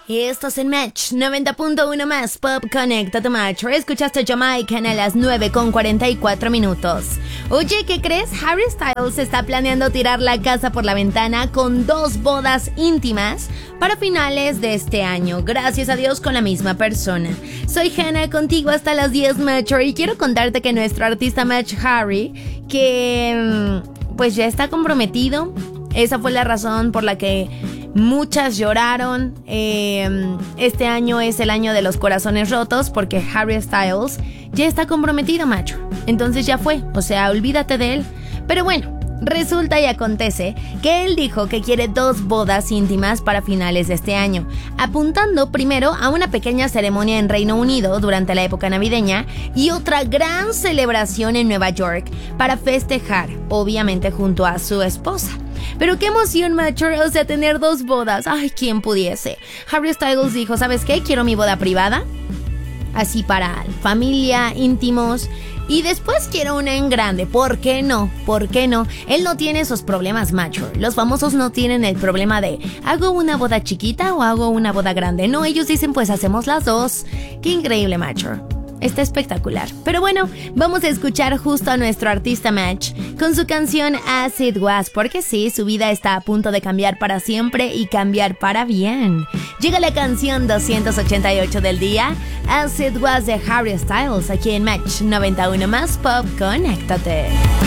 Y estás en Match 90.1 más Pop Connecta tu Match. Escuchaste Jamaican a las 9:44. Oye, ¿qué crees? Harry Styles está planeando tirar la casa por la ventana con 2 bodas íntimas para finales de este año. Gracias a Dios, con la misma persona. Soy Hannah, contigo hasta las 10 Match. Y quiero contarte que nuestro artista Match Harry, que pues ya está comprometido. Esa fue la razón por la que muchas lloraron. Este año es el año de los corazones rotos porque Harry Styles ya está comprometido, macho. Entonces ya fue, o sea, olvídate de él. Pero bueno, resulta y acontece que él dijo que quiere 2 bodas íntimas para finales de este año, apuntando primero a una pequeña ceremonia en Reino Unido durante la época navideña y otra gran celebración en Nueva York para festejar, obviamente junto a su esposa. Pero qué emoción, macho, o sea, tener 2 bodas. Ay, quién pudiese. Harry Styles dijo, ¿sabes qué? Quiero mi boda privada, así para familia, íntimos. Y después quiero una en grande. ¿Por qué no? ¿Por qué no? Él no tiene esos problemas, macho. Los famosos no tienen el problema de ¿hago una boda chiquita o hago una boda grande? No, ellos dicen pues hacemos las 2. Qué increíble, macho. Está espectacular. Pero bueno, vamos a escuchar justo a nuestro artista Match con su canción As It Was, porque sí, su vida está a punto de cambiar para siempre y cambiar para bien. Llega la canción 288 del día, As It Was de Harry Styles, aquí en Match 91 más Pop. Conéctate.